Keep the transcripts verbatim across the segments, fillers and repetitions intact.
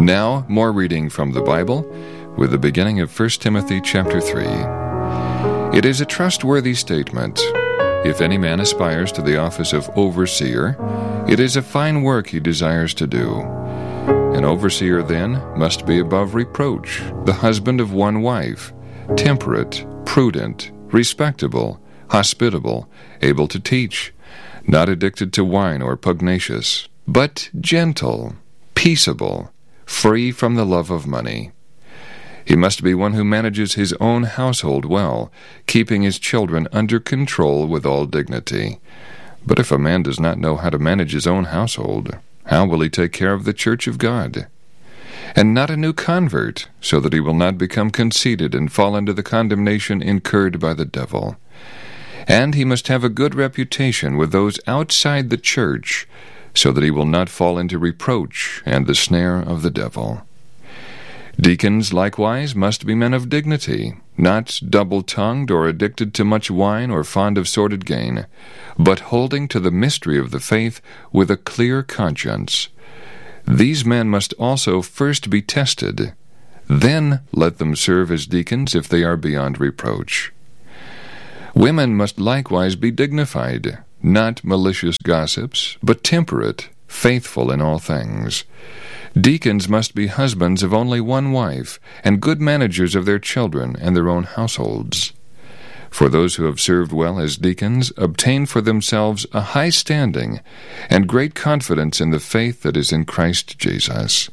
Now, more reading from the Bible, with the beginning of First Timothy chapter three. It is a trustworthy statement. If any man aspires to the office of overseer, it is a fine work he desires to do. An overseer, then, must be above reproach, the husband of one wife, temperate, prudent, respectable, hospitable, able to teach, not addicted to wine or pugnacious, but gentle, peaceable, free from the love of money. He must be one who manages his own household well, keeping his children under control with all dignity. But if a man does not know how to manage his own household, how will he take care of the church of God? And not a new convert, so that he will not become conceited and fall into the condemnation incurred by the devil. And he must have a good reputation with those outside the church, so that he will not fall into reproach and the snare of the devil. Deacons, likewise, must be men of dignity, not double-tongued or addicted to much wine or fond of sordid gain, but holding to the mystery of the faith with a clear conscience. These men must also first be tested. Then let them serve as deacons if they are beyond reproach. Women must likewise be dignified, not malicious gossips, but temperate, faithful in all things. Deacons must be husbands of only one wife, and good managers of their children and their own households. For those who have served well as deacons obtain for themselves a high standing and great confidence in the faith that is in Christ Jesus.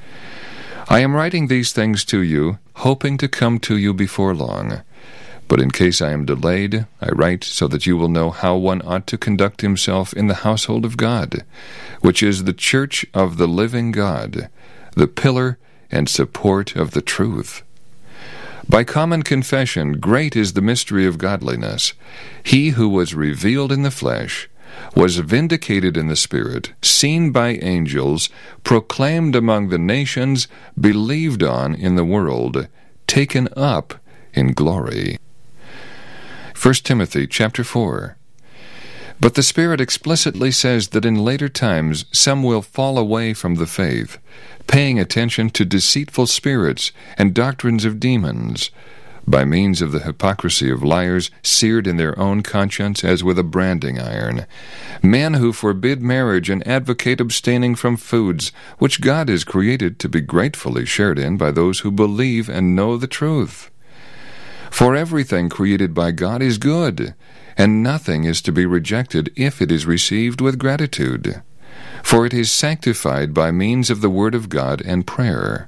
I am writing these things to you, hoping to come to you before long. But in case I am delayed, I write so that you will know how one ought to conduct himself in the household of God, which is the church of the living God, the pillar and support of the truth. By common confession, great is the mystery of godliness. He who was revealed in the flesh, was vindicated in the Spirit, seen by angels, proclaimed among the nations, believed on in the world, taken up in glory. First Timothy chapter four. But the Spirit explicitly says that in later times some will fall away from the faith, paying attention to deceitful spirits and doctrines of demons, by means of the hypocrisy of liars seared in their own conscience as with a branding iron, men who forbid marriage and advocate abstaining from foods which God has created to be gratefully shared in by those who believe and know the truth. For everything created by God is good, and nothing is to be rejected if it is received with gratitude, for it is sanctified by means of the Word of God and prayer.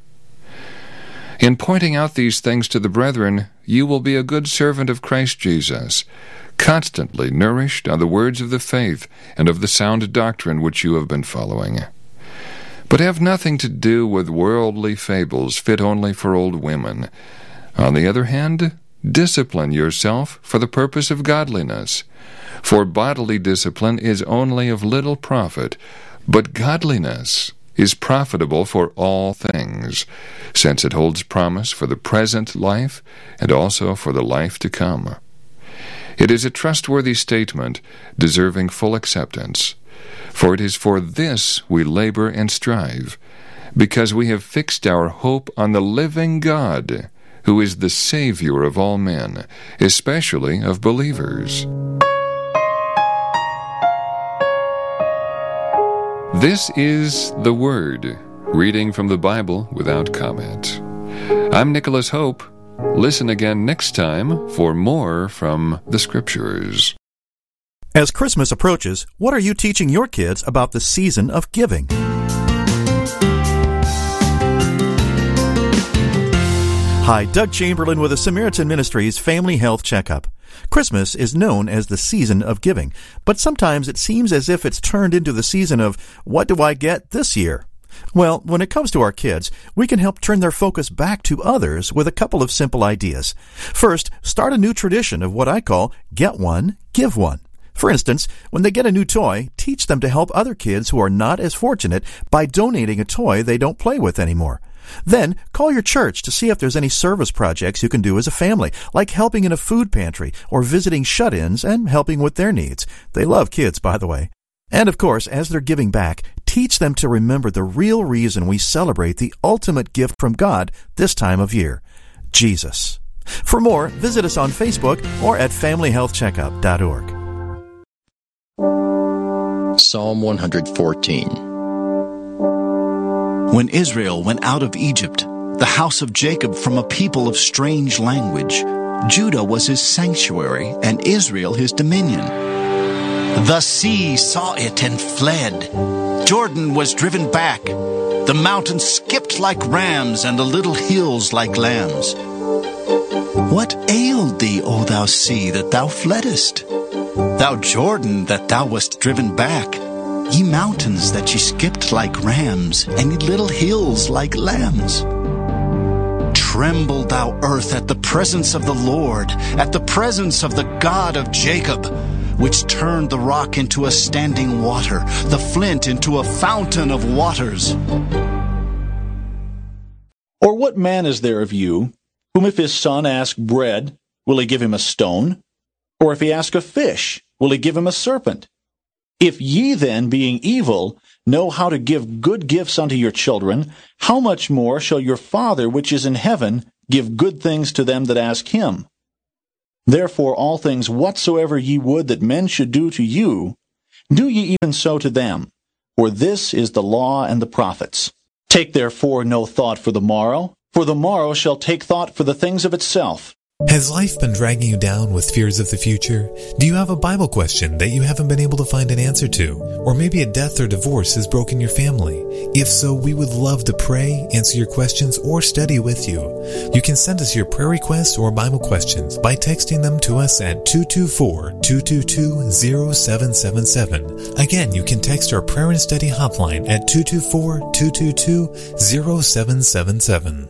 In pointing out these things to the brethren, you will be a good servant of Christ Jesus, constantly nourished on the words of the faith and of the sound doctrine which you have been following. But have nothing to do with worldly fables fit only for old women. On the other hand, discipline yourself for the purpose of godliness. For bodily discipline is only of little profit, but godliness is profitable for all things, since it holds promise for the present life and also for the life to come. It is a trustworthy statement, deserving full acceptance. For it is for this we labor and strive, because we have fixed our hope on the living God, who is the Savior of all men, especially of believers. This is the Word, reading from the Bible without comment. I'm Nicholas Hope. Listen again next time for more from the Scriptures. As Christmas approaches, what are you teaching your kids about the season of giving? Hi, Doug Chamberlain with the Samaritan Ministries Family Health Checkup. Christmas is known as the season of giving, but sometimes it seems as if it's turned into the season of, what do I get this year? Well, when it comes to our kids, we can help turn their focus back to others with a couple of simple ideas. First, start a new tradition of what I call get one, give one. For instance, when they get a new toy, teach them to help other kids who are not as fortunate by donating a toy they don't play with anymore. Then, call your church to see if there's any service projects you can do as a family, like helping in a food pantry or visiting shut-ins and helping with their needs. They love kids, by the way. And of course, as they're giving back, teach them to remember the real reason we celebrate the ultimate gift from God this time of year, Jesus. For more, visit us on Facebook or at family health checkup dot org. Psalm one fourteen. When Israel went out of Egypt, the house of Jacob from a people of strange language, Judah was his sanctuary, and Israel his dominion. The sea saw it and fled. Jordan was driven back. The mountains skipped like rams, and the little hills like lambs. What ailed thee, O thou sea, that thou fleddest? Thou Jordan, that thou wast driven back? Ye mountains, that ye skipped like rams, and ye little hills like lambs. Tremble, thou earth, at the presence of the Lord, at the presence of the God of Jacob, which turned the rock into a standing water, the flint into a fountain of waters. Or what man is there of you, whom if his son ask bread, will he give him a stone? Or if he ask a fish, will he give him a serpent? If ye then, being evil, know how to give good gifts unto your children, how much more shall your Father which is in heaven give good things to them that ask him? Therefore all things whatsoever ye would that men should do to you, do ye even so to them. For this is the law and the prophets. Take therefore no thought for the morrow, for the morrow shall take thought for the things of itself. Has life been dragging you down with fears of the future? Do you have a Bible question that you haven't been able to find an answer to? Or maybe a death or divorce has broken your family? If so, we would love to pray, answer your questions, or study with you. You can send us your prayer requests or Bible questions by texting them to us at two two four, two two two, zero seven seven seven. Again, you can text our prayer and study hotline at two two four, two two two, zero seven seven seven.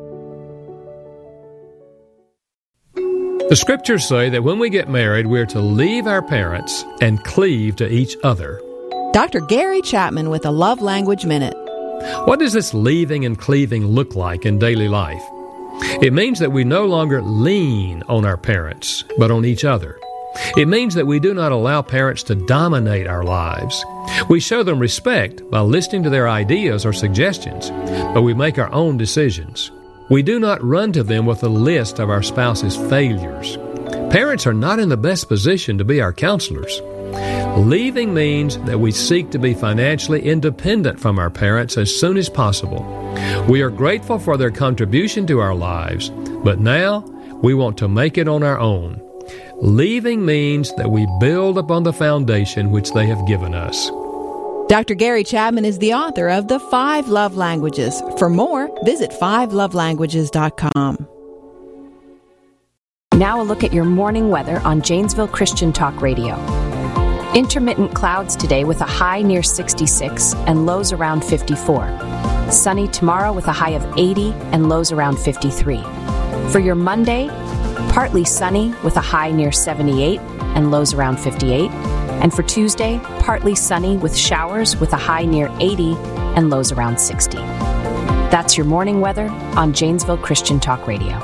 The scriptures say that when we get married, we're to leave our parents and cleave to each other. Doctor Gary Chapman with a Love Language Minute. What does this leaving and cleaving look like in daily life? It means that we no longer lean on our parents, but on each other. It means that we do not allow parents to dominate our lives. We show them respect by listening to their ideas or suggestions, but we make our own decisions. We do not run to them with a list of our spouse's failures. Parents are not in the best position to be our counselors. Leaving means that we seek to be financially independent from our parents as soon as possible. We are grateful for their contribution to our lives, but now we want to make it on our own. Leaving means that we build upon the foundation which they have given us. Doctor Gary Chapman is the author of The Five Love Languages. For more, visit five love languages dot com. Now a look at your morning weather on Janesville Christian Talk Radio. Intermittent clouds today with a high near sixty-six and lows around fifty-four. Sunny tomorrow with a high of eighty and lows around fifty-three. For your Monday, partly sunny with a high near seventy-eight and lows around fifty-eight. And for Tuesday, partly sunny with showers with a high near eighty and lows around sixty. That's your morning weather on Janesville Christian Talk Radio.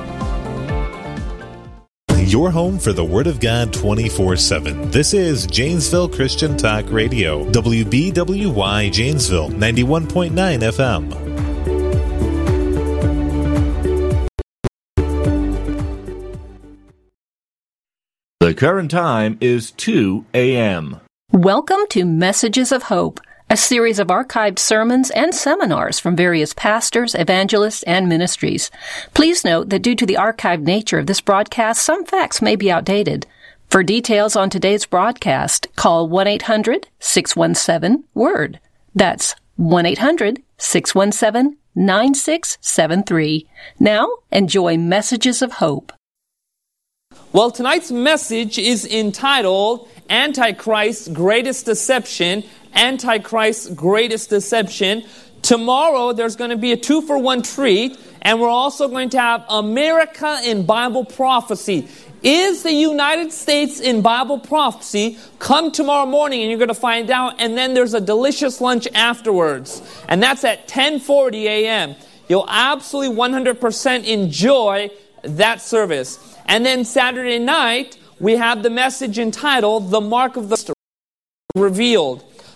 Your home for the Word of God twenty-four seven. This is Janesville Christian Talk Radio. W B W Y Janesville, ninety-one point nine F M. The current time is two a.m. Welcome to Messages of Hope, a series of archived sermons and seminars from various pastors, evangelists, and ministries. Please note that due to the archived nature of this broadcast, some facts may be outdated. For details on today's broadcast, call one eight hundred, six one seven, WORD. That's one eight hundred, six one seven, nine six seven three. Now, enjoy Messages of Hope. Well, tonight's message is entitled Antichrist's Greatest Deception, Antichrist's Greatest Deception. Tomorrow, there's going to be a two-for-one treat, and we're also going to have America in Bible Prophecy. Is the United States in Bible Prophecy? Come tomorrow morning and you're going to find out, and then there's a delicious lunch afterwards. And that's at ten forty a.m. You'll absolutely one hundred percent enjoy that service. And then Saturday night, we have the message entitled The Mark of the Beast Revealed.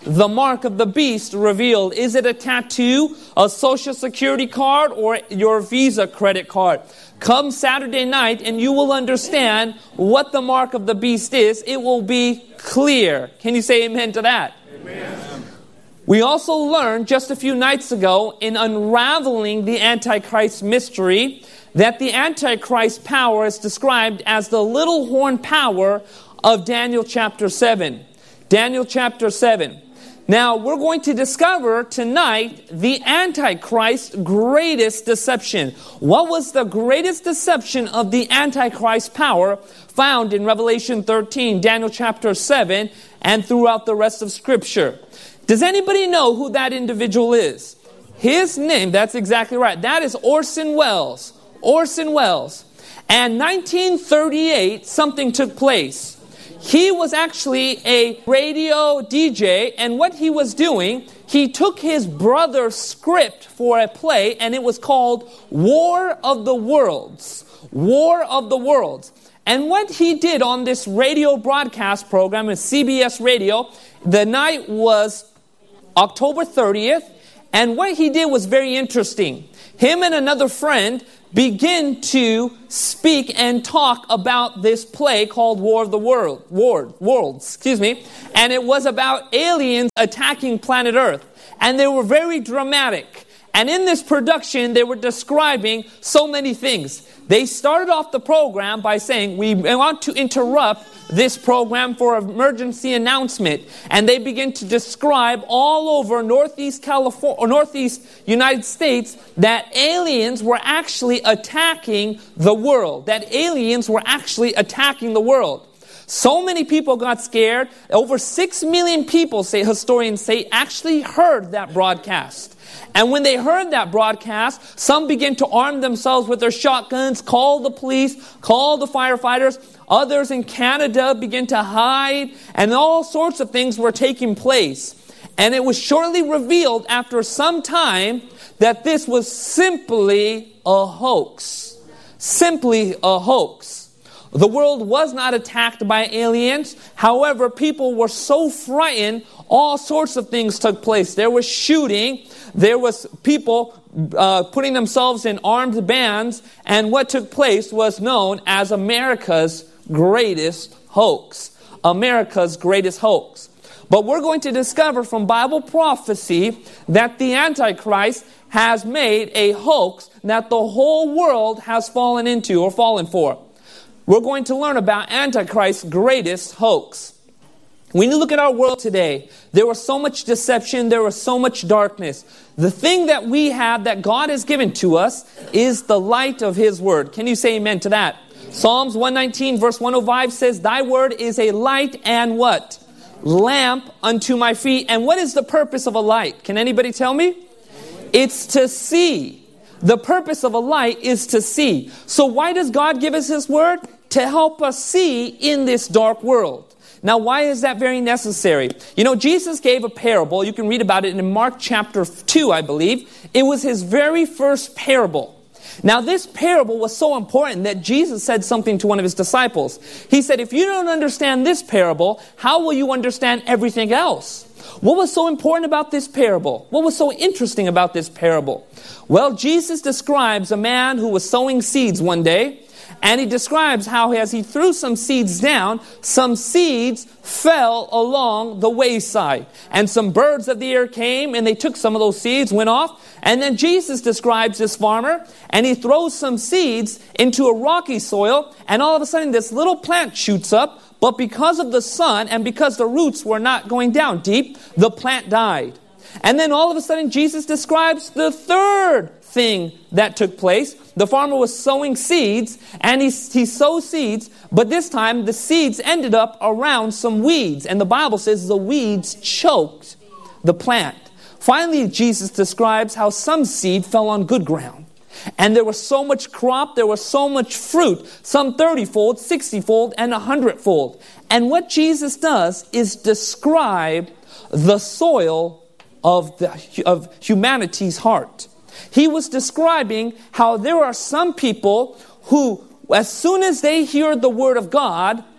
the mark of the beast revealed? Is it a tattoo, a social security card, or your Visa credit card? Come Saturday night and you will understand what the mark of the beast is. It will be clear. Can you say amen to that? Amen. We also learned just a few nights ago in unraveling the Antichrist mystery that the Antichrist power is described as the little horn power of Daniel chapter seven. Daniel chapter seven. Now, we're going to discover tonight the Antichrist's greatest deception. What was the greatest deception of the Antichrist power found in Revelation thirteen, Daniel chapter seven, and throughout the rest of Scripture? Does anybody know who that individual is? His name, that's exactly right. That is Orson Welles. Orson Welles. And nineteen thirty-eight, something took place. He was actually a radio D J, and what he was doing, he took his brother's script for a play, and it was called War of the Worlds. War of the Worlds. And what he did on this radio broadcast program, in C B S Radio, the night was October thirtieth, and what he did was very interesting. Him and another friend begin to speak and talk about this play called War of the World, War, Worlds, excuse me, and it was about aliens attacking planet Earth, and they were very dramatic. And in this production, they were describing so many things. They started off the program by saying, we want to interrupt this program for emergency announcement. And they begin to describe all over Northeast California, or Northeast United States, that aliens were actually attacking the world. That aliens were actually attacking the world. So many people got scared. Over six million people, say historians say, actually heard that broadcast. And when they heard that broadcast, some began to arm themselves with their shotguns, call the police, call the firefighters. Others in Canada began to hide, and all sorts of things were taking place. And it was shortly revealed after some time that this was simply a hoax. Simply a hoax. The world was not attacked by aliens. However, people were so frightened, all sorts of things took place. There was shooting. There was people uh, putting themselves in armed bands. And what took place was known as America's greatest hoax. America's greatest hoax. But we're going to discover from Bible prophecy that the Antichrist has made a hoax that the whole world has fallen into or fallen for. We're going to learn about Antichrist's greatest hoax. When you look at our world today, there was so much deception, there was so much darkness. The thing that we have that God has given to us is the light of His Word. Can you say amen to that? Psalms one nineteen verse one oh five says, Thy Word is a light and what? Lamp unto my feet. And what is the purpose of a light? Can anybody tell me? It's to see. The purpose of a light is to see. So why does God give us His Word? To help us see in this dark world. Now, why is that very necessary? You know, Jesus gave a parable. You can read about it in Mark chapter two, I believe. It was His very first parable. Now, this parable was so important that Jesus said something to one of His disciples. He said, if you don't understand this parable, how will you understand everything else? What was so important about this parable? What was so interesting about this parable? Well, Jesus describes a man who was sowing seeds one day. And He describes how as he threw some seeds down, some seeds fell along the wayside. And some birds of the air came and they took some of those seeds, went off. And then Jesus describes this farmer, and he throws some seeds into a rocky soil. And all of a sudden this little plant shoots up. But because of the sun and because the roots were not going down deep, the plant died. And then all of a sudden Jesus describes the third thing that took place. The farmer was sowing seeds, and he, he sowed seeds, but this time the seeds ended up around some weeds. And the Bible says the weeds choked the plant. Finally, Jesus describes how some seed fell on good ground. And there was so much crop, there was so much fruit, some thirty-fold, sixty-fold, and one hundred-fold. And what Jesus does is describe the soil of, the, of humanity's heart. He was describing how there are some people who, as soon as they hear the Word of God,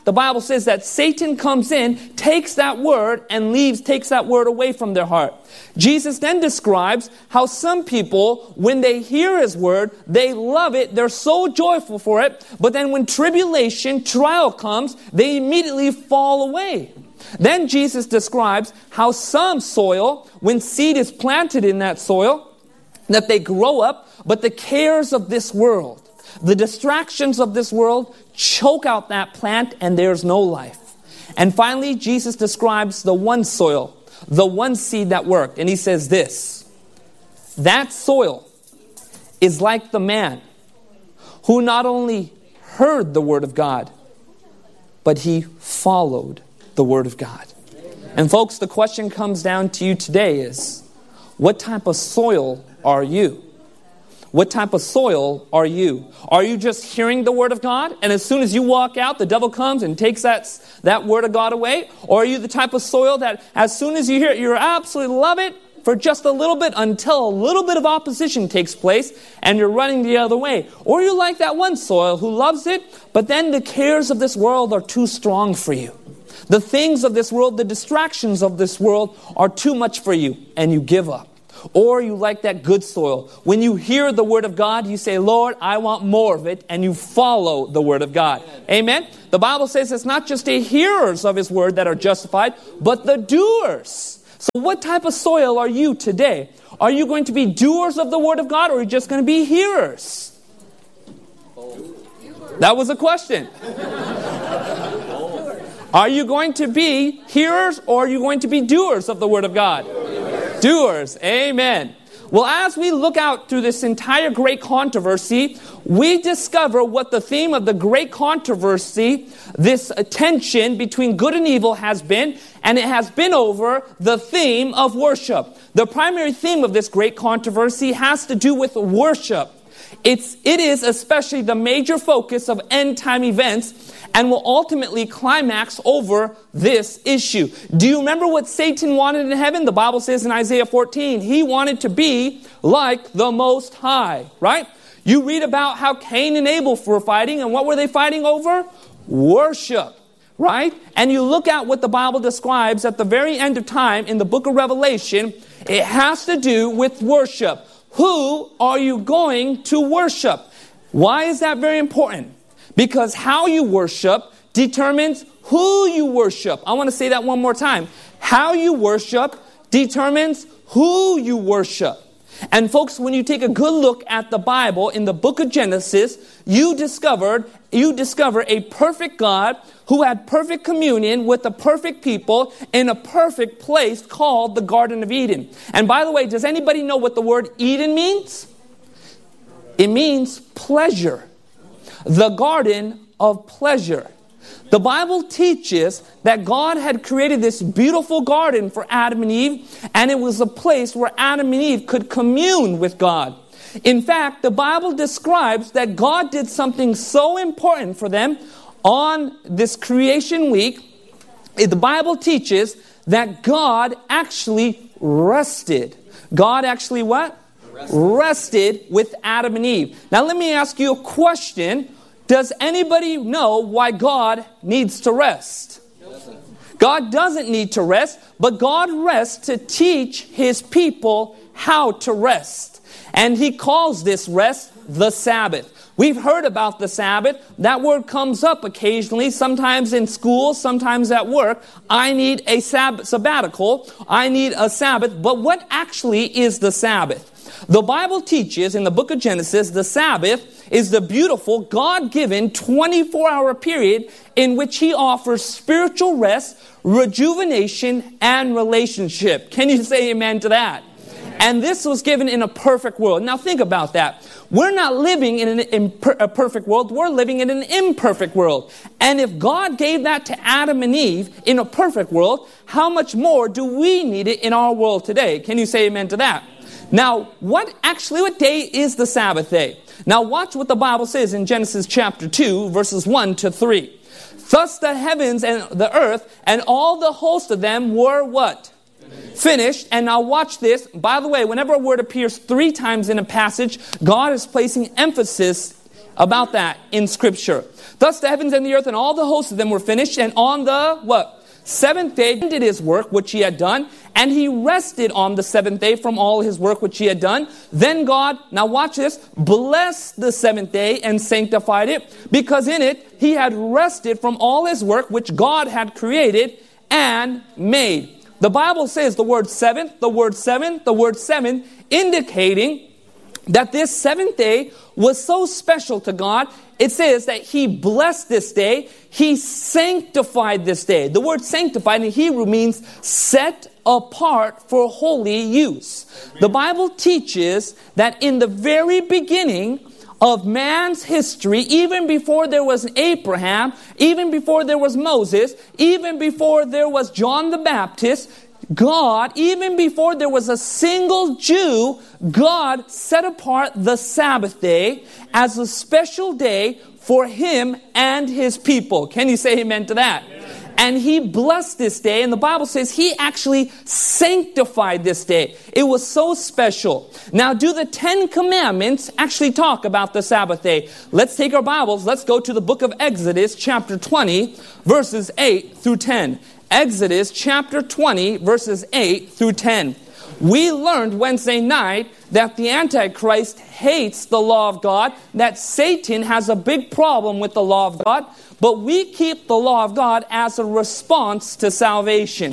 the Bible says that Satan comes in, takes that word, and leaves, takes that word away from their heart. Jesus then describes how some people, when they hear His word, they love it, they're so joyful for it, but then when tribulation, trial comes, they immediately fall away. Then Jesus describes how some soil, when seed is planted in that soil, that they grow up, but the cares of this world, the distractions of this world choke out that plant and there's no life. And finally, Jesus describes the one soil, the one seed that worked. And He says this, that soil is like the man who not only heard the word of God, but he followed the word of God. And folks, the question comes down to you today is, what type of soil are you? What type of soil are you? Are you just hearing the word of God, and as soon as you walk out, the devil comes and takes that, that word of God away? Or are you the type of soil that as soon as you hear it, you absolutely love it for just a little bit until a little bit of opposition takes place and you're running the other way? Or you like that one soil who loves it, but then the cares of this world are too strong for you. The things of this world, the distractions of this world are too much for you, and you give up. Or you like that good soil. When you hear the word of God, you say, Lord, I want more of it, and you follow the word of God. Amen? Amen? The Bible says it's not just the hearers of His word that are justified, but the doers. So what type of soil are you today? Are you going to be doers of the word of God, or are you just going to be hearers? That was a question. Are you going to be hearers, or are you going to be doers of the word of God? Doers. Doers. Amen. Well, as we look out through this entire great controversy, we discover what the theme of the great controversy, this tension between good and evil, has been, and it has been over the theme of worship. The primary theme of this great controversy has to do with worship. It's, it is especially the major focus of end-time events, and will ultimately climax over this issue. Do you remember what Satan wanted in heaven? The Bible says in Isaiah fourteen, he wanted to be like the Most High, right? You read about how Cain and Abel were fighting, and what were they fighting over? Worship, right? And you look at what the Bible describes at the very end of time in the book of Revelation, it has to do with worship. Who are you going to worship? Why is that very important? Because how you worship determines who you worship. I want to say that one more time. How you worship determines who you worship. And folks, when you take a good look at the Bible in the book of Genesis, you discovered, you discover a perfect God who had perfect communion with the perfect people in a perfect place called the Garden of Eden. And by the way, does anybody know what the word Eden means? It means pleasure. The garden of pleasure. The Bible teaches that God had created this beautiful garden for Adam and Eve, and it was a place where Adam and Eve could commune with God. In fact, the Bible describes that God did something so important for them on this creation week. The Bible teaches that God actually rested. God actually what? Rested. Rested with Adam and Eve. Now let me ask you a question. Does anybody know why God needs to rest? God doesn't need to rest, but God rests to teach His people how to rest. And He calls this rest the Sabbath. We've heard about the Sabbath. That word comes up occasionally, sometimes in school, sometimes at work. I need a sab- sabbatical. I need a Sabbath. But what actually is the Sabbath? The Bible teaches in the book of Genesis, the Sabbath is the beautiful, God-given twenty-four hour period in which He offers spiritual rest, rejuvenation, and relationship. Can you say amen to that? And this was given in a perfect world. Now think about that. We're not living in an imper- a perfect world. We're living in an imperfect world. And if God gave that to Adam and Eve in a perfect world, how much more do we need it in our world today? Can you say amen to that? Now, what actually, what day is the Sabbath day? Now watch what the Bible says in Genesis chapter two, verses one to three. Thus the heavens and the earth and all the host of them were what? Finished. Finished. And now watch this. By the way, whenever a word appears three times in a passage, God is placing emphasis about that in Scripture. Thus the heavens and the earth and all the hosts of them were finished, and on the, what? Seventh day he did his work which he had done, and he rested on the seventh day from all his work which he had done. Then God, now watch this, blessed the seventh day and sanctified it, because in it he had rested from all his work which God had created and made. The Bible says the word seventh, the word seven, the word seven, indicating that this seventh day was so special to God. It says that he blessed this day. He sanctified this day. The word sanctified in Hebrew means set apart for holy use. The Bible teaches that in the very beginning of man's history, even before there was Abraham, even before there was Moses, even before there was John the Baptist, God, even before there was a single Jew, God set apart the Sabbath day as a special day for him and his people. Can you say amen to that? Amen. And he blessed this day, and the Bible says he actually sanctified this day. It was so special. Now, do the Ten Commandments actually talk about the Sabbath day? Let's take our Bibles. Let's go to the book of Exodus, chapter twenty, verses eight through ten. Exodus chapter twenty, verses eight through ten. We learned Wednesday night that the Antichrist hates the law of God, that Satan has a big problem with the law of God, but we keep the law of God as a response to salvation.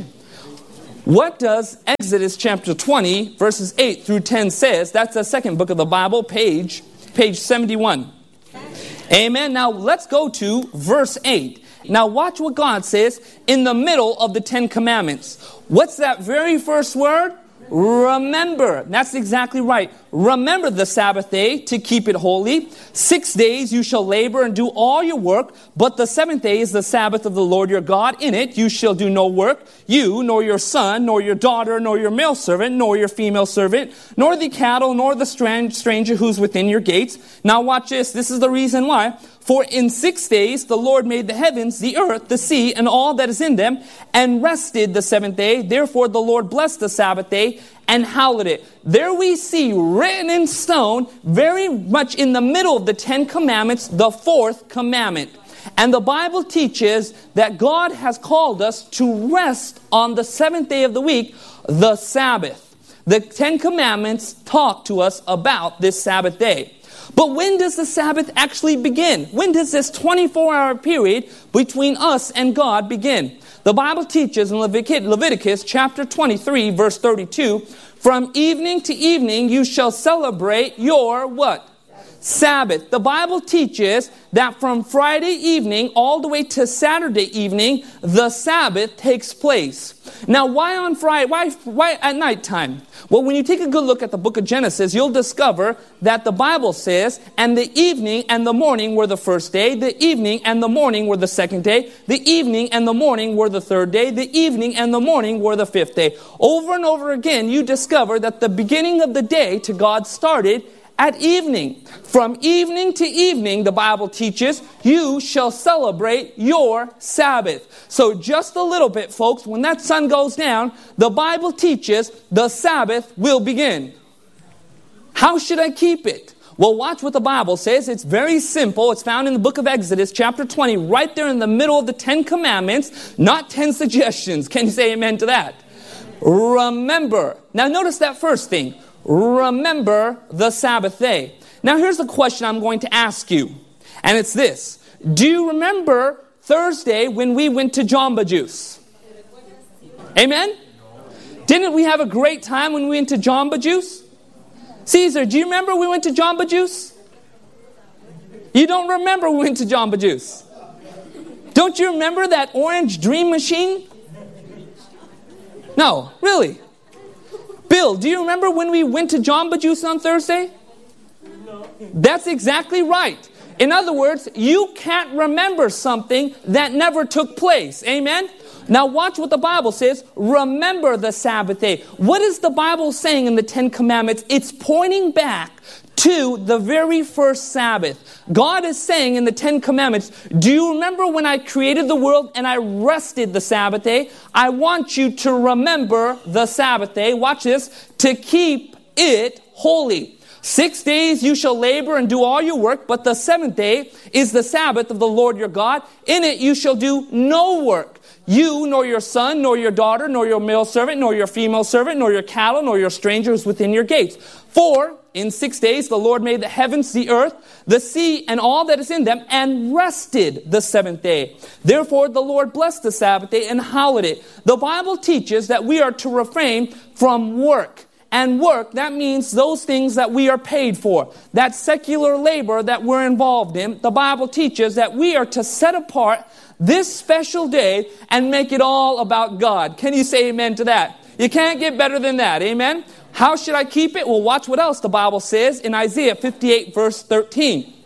What does Exodus chapter twenty, verses eight through ten says? That's the second book of the Bible, page, page seventy-one. Amen. Now let's go to verse eight. Now watch what God says in the middle of the Ten Commandments. What's that very first word? Remember. That's exactly right. Remember the Sabbath day to keep it holy. Six days you shall labor and do all your work, but the seventh day is the Sabbath of the Lord your God. In it you shall do no work, you, nor your son, nor your daughter, nor your male servant, nor your female servant, nor the cattle, nor the stranger who's within your gates. Now watch this. This is the reason why. For in six days the Lord made the heavens, the earth, the sea, and all that is in them, and rested the seventh day. Therefore the Lord blessed the Sabbath day and hallowed it. There we see written in stone, very much in the middle of the Ten Commandments, the fourth commandment. And the Bible teaches that God has called us to rest on the seventh day of the week, the Sabbath. The Ten Commandments talk to us about this Sabbath day. But when does the Sabbath actually begin? When does this twenty-four hour period between us and God begin? The Bible teaches in Leviticus chapter twenty-three, verse thirty-two, from evening to evening you shall celebrate your what? Sabbath. The Bible teaches that from Friday evening all the way to Saturday evening, the Sabbath takes place. Now, why on Friday? Why, why at nighttime? Well, when you take a good look at the book of Genesis, you'll discover that the Bible says, and the evening and the morning were the first day, the evening and the morning were the second day, the evening and the morning were the third day, the evening and the morning were the fifth day. Over and over again, you discover that the beginning of the day to God started at evening. From evening to evening, the Bible teaches, you shall celebrate your Sabbath. So just a little bit, folks, when that sun goes down, the Bible teaches the Sabbath will begin. How should I keep it? Well, watch what the Bible says. It's very simple. It's found in the book of Exodus, chapter twenty, right there in the middle of the Ten Commandments, not ten suggestions. Can you say amen to that? Remember. Now notice that first thing. Remember the Sabbath day. Now here's the question I'm going to ask you. And it's this. Do you remember Thursday when we went to Jamba Juice? Amen? Didn't we have a great time when we went to Jamba Juice? Caesar, do you remember we went to Jamba Juice? You don't remember we went to Jamba Juice. Don't you remember that orange dream machine? No, really. Bill, do you remember when we went to Jamba Juice on Thursday? No. That's exactly right. In other words, you can't remember something that never took place. Amen? Now watch what the Bible says. Remember the Sabbath day. What is the Bible saying in the Ten Commandments? It's pointing back to the very first Sabbath. God is saying in the Ten Commandments, do you remember when I created the world and I rested the Sabbath day? I want you to remember the Sabbath day. Watch this. To keep it holy. Six days you shall labor and do all your work, but the seventh day is the Sabbath of the Lord your God. In it you shall do no work. You, nor your son, nor your daughter, nor your male servant, nor your female servant, nor your cattle, nor your strangers within your gates. For in six days the Lord made the heavens, the earth, the sea, and all that is in them, and rested the seventh day. Therefore the Lord blessed the Sabbath day and hallowed it. The Bible teaches that we are to refrain from work. And work, that means those things that we are paid for. That secular labor that we're involved in. The Bible teaches that we are to set apart this special day and make it all about God. Can you say amen to that? You can't get better than that. Amen? How should I keep it? Well, watch what else the Bible says in Isaiah fifty-eight verse thirteen.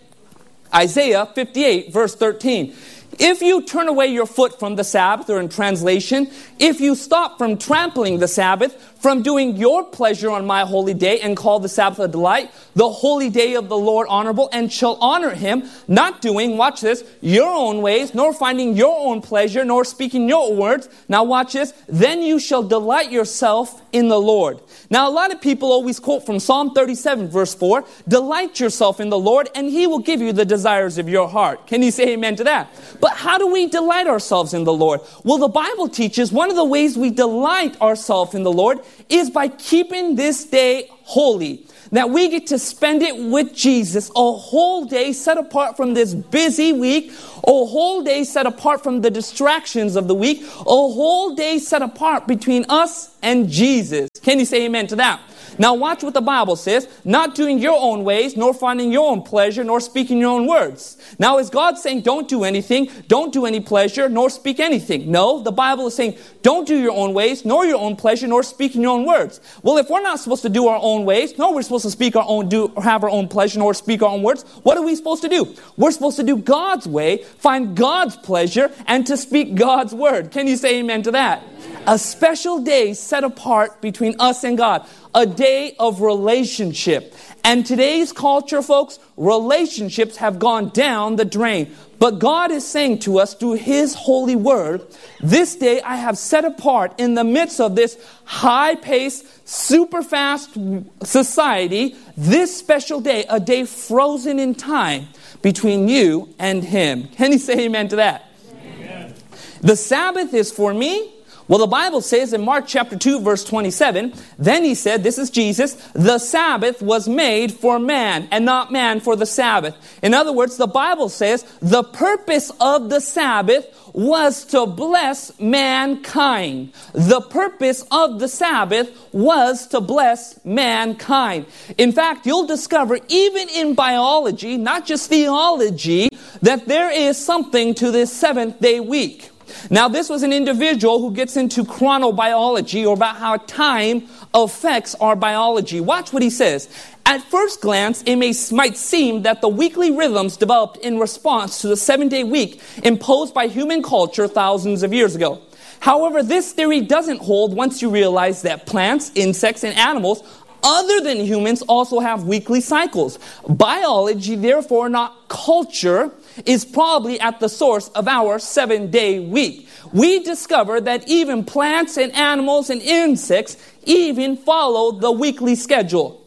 Isaiah fifty-eight verse thirteen. If you turn away your foot from the Sabbath, or in translation, if you stop from trampling the Sabbath, from doing your pleasure on my holy day and call the Sabbath a delight, the holy day of the Lord honorable, and shall honor him, not doing, watch this, your own ways, nor finding your own pleasure, nor speaking your words. Now watch this, then you shall delight yourself in the Lord. Now a lot of people always quote from Psalm thirty-seven verse four, delight yourself in the Lord and he will give you the desires of your heart. Can you say amen to that? But how do we delight ourselves in the Lord? Well, the Bible teaches one of the ways we delight ourselves in the Lord is by keeping this day holy. That we get to spend it with Jesus, a whole day set apart from this busy week, a whole day set apart from the distractions of the week, a whole day set apart between us and Jesus. Can you say amen to that? Now watch what the Bible says, not doing your own ways, nor finding your own pleasure, nor speaking your own words. Now is God saying don't do anything, don't do any pleasure, nor speak anything? No, the Bible is saying don't do your own ways, nor your own pleasure, nor speaking your own words. Well, if we're not supposed to do our own ways, nor we're supposed to speak our own, do or have our own pleasure, nor speak our own words, what are we supposed to do? We're supposed to do God's way, find God's pleasure, and to speak God's word. Can you say amen to that? A special day set apart between us and God. A day of relationship. And today's culture, folks, relationships have gone down the drain. But God is saying to us through His holy word, this day I have set apart in the midst of this high-paced, super-fast society, this special day, a day frozen in time between you and Him. Can you say amen to that? Amen. The Sabbath is for me. Well, the Bible says in Mark chapter two, verse twenty-seven, then He said, this is Jesus, the Sabbath was made for man and not man for the Sabbath. In other words, the Bible says the purpose of the Sabbath was to bless mankind. The purpose of the Sabbath was to bless mankind. In fact, you'll discover even in biology, not just theology, that there is something to this seventh day week. Now, this was an individual who gets into chronobiology, or about how time affects our biology. Watch what he says. At first glance, it may, might seem that the weekly rhythms developed in response to the seven-day week imposed by human culture thousands of years ago. However, this theory doesn't hold once you realize that plants, insects, and animals other than humans also have weekly cycles. Biology, therefore not culture, is probably at the source of our seven-day week. We discover that even plants and animals and insects even follow the weekly schedule.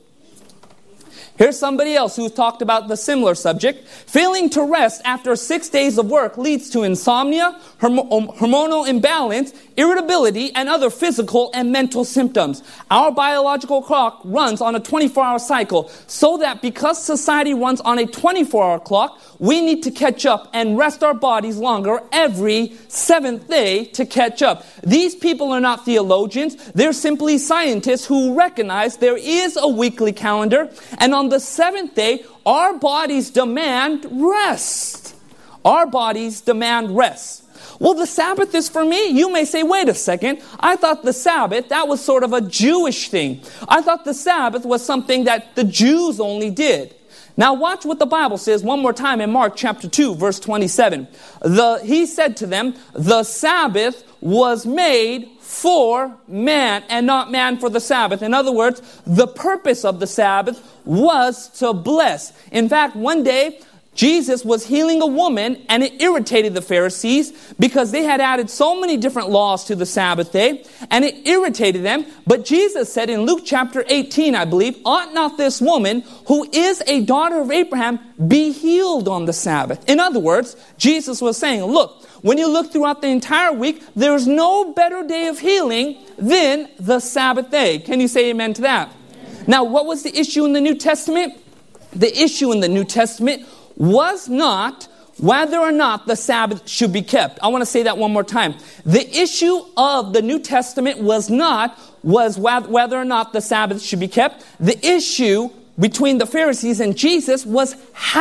Here's somebody else who's talked about the similar subject. Failing to rest after six days of work leads to insomnia, horm- hormonal imbalance, irritability, and other physical and mental symptoms. Our biological clock runs on a twenty-four hour cycle, so that because society runs on a twenty-four hour clock, we need to catch up and rest our bodies longer every seventh day to catch up. These people are not theologians. They're simply scientists who recognize there is a weekly calendar, and on the seventh day, our bodies demand rest. Our bodies demand rest. Well, the Sabbath is for me. You may say, wait a second. I thought the Sabbath, that was sort of a Jewish thing. I thought the Sabbath was something that the Jews only did. Now watch what the Bible says one more time in Mark chapter two, verse twenty-seven. The, he said to them, the Sabbath was made for man and not man for the Sabbath. In other words, the purpose of the Sabbath was to bless. In fact, one day, Jesus was healing a woman, and it irritated the Pharisees because they had added so many different laws to the Sabbath day, and it irritated them. But Jesus said in Luke chapter eighteen, I believe, ought not this woman, who is a daughter of Abraham, be healed on the Sabbath? In other words, Jesus was saying, look, when you look throughout the entire week, there's no better day of healing than the Sabbath day. Can you say amen to that? Amen. Now, what was the issue in the New Testament? The issue in the New Testament was not whether or not the Sabbath should be kept. I want to say that one more time. The issue of the New Testament was not was whether or not the Sabbath should be kept. The issue between the Pharisees and Jesus was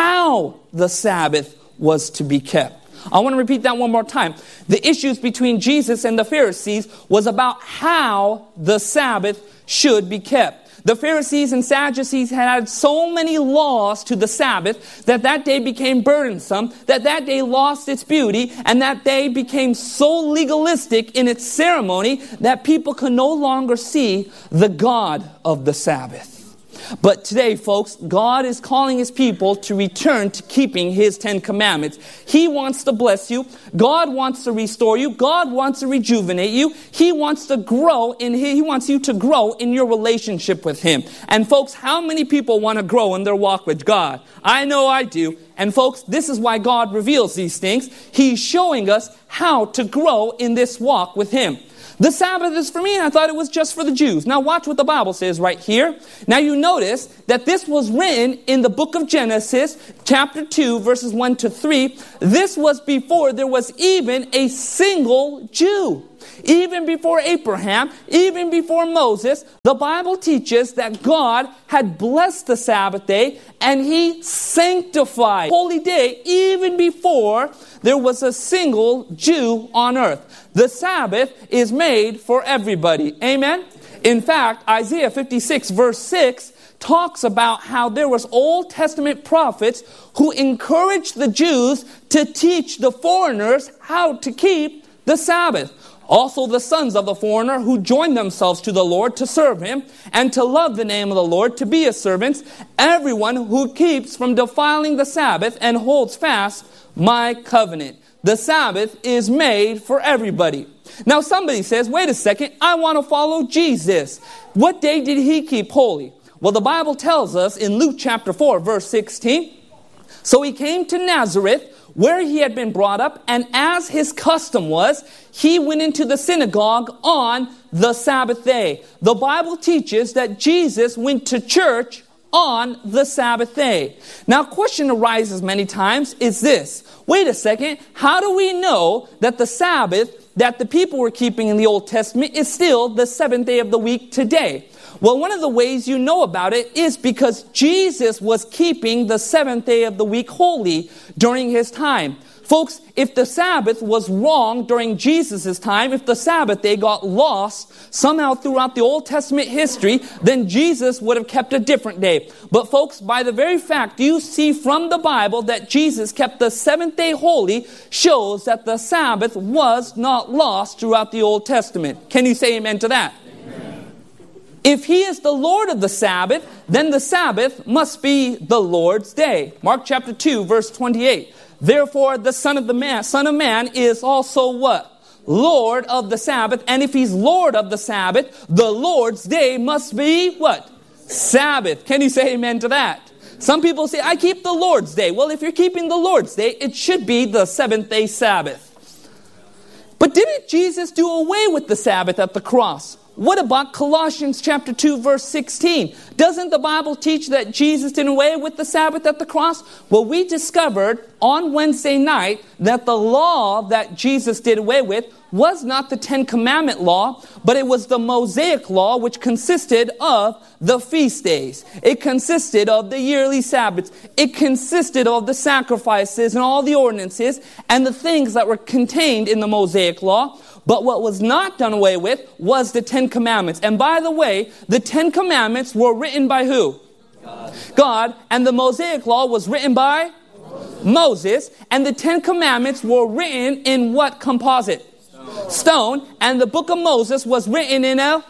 how the Sabbath was to be kept. I want to repeat that one more time. The issues between Jesus and the Pharisees was about how the Sabbath should be kept. The Pharisees and Sadducees had added so many laws to the Sabbath that that day became burdensome, that that day lost its beauty, and that day became so legalistic in its ceremony that people could no longer see the God of the Sabbath. But today, folks, God is calling His people to return to keeping His Ten Commandments. He wants to bless you. God wants to restore you. God wants to rejuvenate you. He wants to grow in He, he wants you to grow in your relationship with Him. And folks, how many people want to grow in their walk with God? I know I do. And folks, this is why God reveals these things. He's showing us how to grow in this walk with Him. The Sabbath is for me, and I thought it was just for the Jews. Now watch what the Bible says right here. Now you notice that this was written in the book of Genesis, chapter two, verses one to three. This was before there was even a single Jew. Even before Abraham, even before Moses, the Bible teaches that God had blessed the Sabbath day and He sanctified holy day even before there was a single Jew on earth. The Sabbath is made for everybody. Amen? In fact, Isaiah fifty-six verse six talks about how there was Old Testament prophets who encouraged the Jews to teach the foreigners how to keep the Sabbath. Also the sons of the foreigner who join themselves to the Lord to serve Him and to love the name of the Lord, to be His servants, everyone who keeps from defiling the Sabbath and holds fast my covenant. The Sabbath is made for everybody. Now somebody says, wait a second, I want to follow Jesus. What day did He keep holy? Well, the Bible tells us in Luke chapter four, verse sixteen, so He came to Nazareth, where He had been brought up, and as His custom was, He went into the synagogue on the Sabbath day. The Bible teaches that Jesus went to church on the Sabbath day. Now, a question arises many times is this. Wait a second, how do we know that the Sabbath that the people were keeping in the Old Testament is still the seventh day of the week today? Well, one of the ways you know about it is because Jesus was keeping the seventh day of the week holy during His time. Folks, if the Sabbath was wrong during Jesus' time, if the Sabbath day got lost somehow throughout the Old Testament history, then Jesus would have kept a different day. But folks, by the very fact you see from the Bible that Jesus kept the seventh day holy shows that the Sabbath was not lost throughout the Old Testament. Can you say amen to that? Amen. If He is the Lord of the Sabbath, then the Sabbath must be the Lord's day. Mark chapter two, verse twenty-eight. Therefore, the Son of the Man, Son of Man is also what? Lord of the Sabbath. And if He's Lord of the Sabbath, the Lord's day must be what? Sabbath. Can you say amen to that? Some people say, I keep the Lord's day. Well, if you're keeping the Lord's day, it should be the seventh day Sabbath. But didn't Jesus do away with the Sabbath at the cross? What about Colossians chapter two, verse sixteen? Doesn't the Bible teach that Jesus did away with the Sabbath at the cross? Well, we discovered on Wednesday night that the law that Jesus did away with was not the Ten Commandment law, but it was the Mosaic law, which consisted of the feast days. It consisted of the yearly Sabbaths. It consisted of the sacrifices and all the ordinances and the things that were contained in the Mosaic law. But what was not done away with was the Ten Commandments. And by the way, the Ten Commandments were written by who? God. God. And the Mosaic Law was written by? Moses. Moses. And the Ten Commandments were written in what composite? Stone. Stone. And the book of Moses was written in a?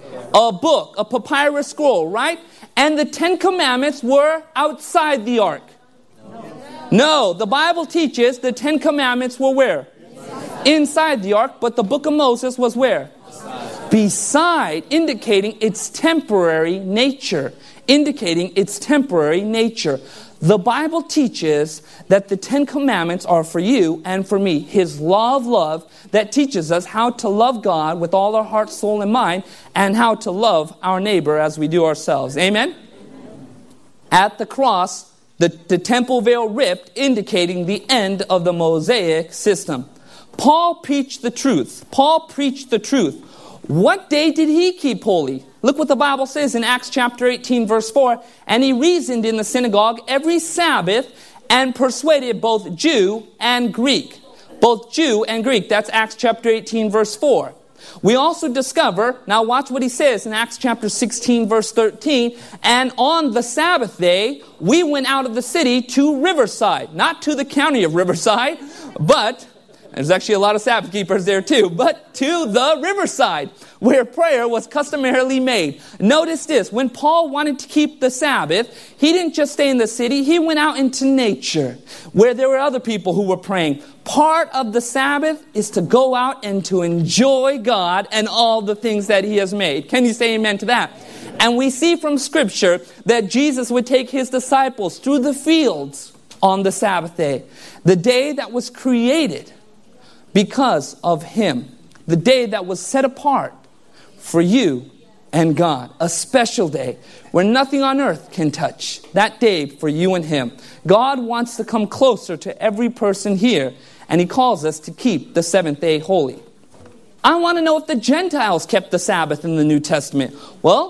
A book, a papyrus scroll, right? And the Ten Commandments were outside the ark. No. No, the Bible teaches the Ten Commandments were where? Inside, Inside the ark, but the book of Moses was where? Beside. Beside, indicating its temporary nature. Indicating its temporary nature. The Bible teaches that the Ten Commandments are for you and for me. His law of love that teaches us how to love God with all our heart, soul, and mind, and how to love our neighbor as we do ourselves. Amen? At the cross, the, the temple veil ripped, indicating the end of the Mosaic system. Paul preached the truth. Paul preached the truth. What day did he keep holy? Look what the Bible says in Acts chapter eighteen, verse four. And he reasoned in the synagogue every Sabbath and persuaded both Jew and Greek. Both Jew and Greek. That's Acts chapter eighteen, verse four. We also discover, now watch what he says in Acts chapter sixteen, verse thirteen. And on the Sabbath day, we went out of the city to Riverside. Not to the county of Riverside, but... there's actually a lot of Sabbath keepers there too, but to the riverside where prayer was customarily made. Notice this, when Paul wanted to keep the Sabbath, he didn't just stay in the city, he went out into nature where there were other people who were praying. Part of the Sabbath is to go out and to enjoy God and all the things that he has made. Can you say amen to that? And we see from Scripture that Jesus would take his disciples through the fields on the Sabbath day, the day that was created because of him. The day that was set apart for you and God. A special day where nothing on earth can touch. That day for you and him. God wants to come closer to every person here. And he calls us to keep the seventh day holy. I want to know if the Gentiles kept the Sabbath in the New Testament. Well,